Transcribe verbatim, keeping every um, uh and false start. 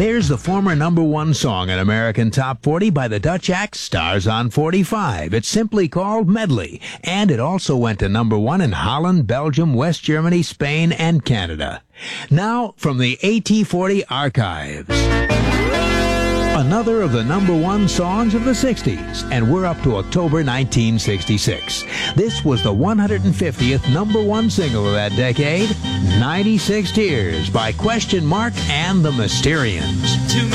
Here's the former number one song in American Top forty by the Dutch act Stars on forty-five. It's simply called Medley, and it also went to number one in Holland, Belgium, West Germany, Spain, and Canada. Now, from the A T forty archives, another of the number one songs of the sixties, and we're up to October nineteen sixty-six. This was the one hundred fiftieth number one single of that decade, ninety-six Tears by Question Mark and the Mysterians.